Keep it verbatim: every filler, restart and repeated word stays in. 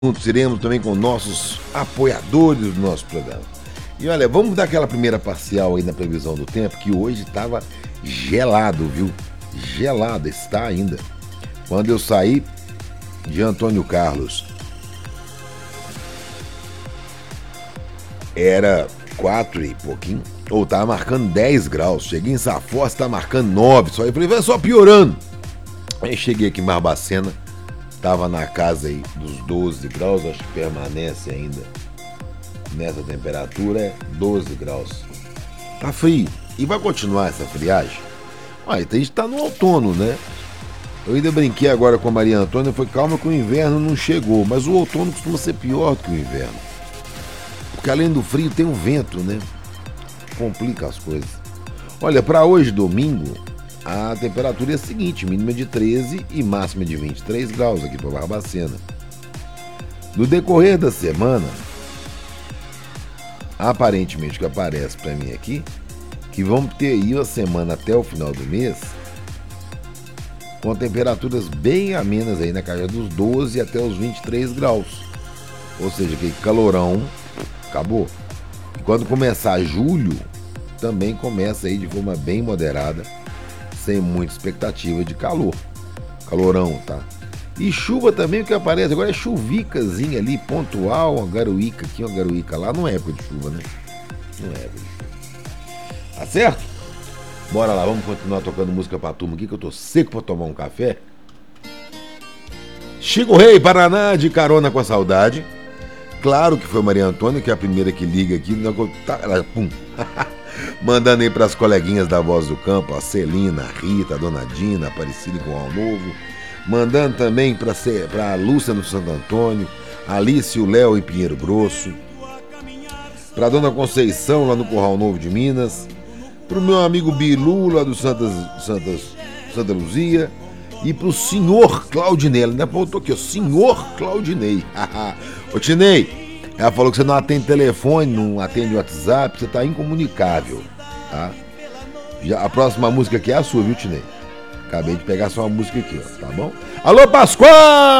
Juntos iremos também com nossos apoiadores do nosso programa. E olha, vamos dar aquela primeira parcial aí na previsão do tempo, que hoje estava gelado, viu? Gelado, está ainda. Quando eu saí de Antônio Carlos, era quatro e pouquinho, ou tava marcando dez graus. Cheguei em Safoz, tá marcando nove, só eu falei, vai só piorando. Aí cheguei aqui em Barbacena, tava na casa aí dos doze graus, acho que permanece ainda nessa temperatura, é doze graus. Tá frio. E vai continuar essa friagem? Olha, a gente tá no outono, né? Eu ainda brinquei agora com a Maria Antônia, foi calma que o inverno não chegou, mas o outono costuma ser pior do que o inverno. Porque além do frio tem o vento, né? Complica as coisas. Olha, para hoje, domingo, a temperatura é a seguinte, mínima de treze e máxima de vinte e três graus aqui para Barbacena. No decorrer da semana, aparentemente o que aparece para mim aqui, que vamos ter aí uma semana até o final do mês, com temperaturas bem amenas aí na casa dos doze até os vinte e três graus. Ou seja, que calorão acabou. E quando começar julho, também começa aí de forma bem moderada, sem muita expectativa de calor. Calorão, tá? E chuva também, o que aparece agora é chuvicazinha ali, pontual, uma garoica aqui, uma garoica lá. Não é época de chuva, né? Não é época de chuva. Tá certo? Bora lá, vamos continuar tocando música pra turma aqui, que eu tô seco pra tomar um café. Chico Rei, Paraná, de carona com a saudade. Claro que foi Maria Antônia, que é a primeira que liga aqui. Ela, pum. Mandando aí pras coleguinhas da Voz do Campo, a Celina, a Rita, a Dona Dina, a Aparecida com o Al Novo. Mandando também pra, pra Lúcia no Santo Antônio, a Alice, o Léo em Pinheiro Grosso. Pra Dona Conceição, lá no Curral Novo de Minas. Pro meu amigo Bilu, lá do Santas, Santas, Santa Luzia. E pro senhor Claudinei. Ela ainda faltou aqui, ó. Senhor Claudinei. Ô, Tinei, ela falou que você não atende telefone, não atende WhatsApp, você tá incomunicável, tá? Já, a próxima música aqui é a sua, viu, Tinei? Acabei de pegar só uma música aqui, ó, tá bom? Alô, Pascoal!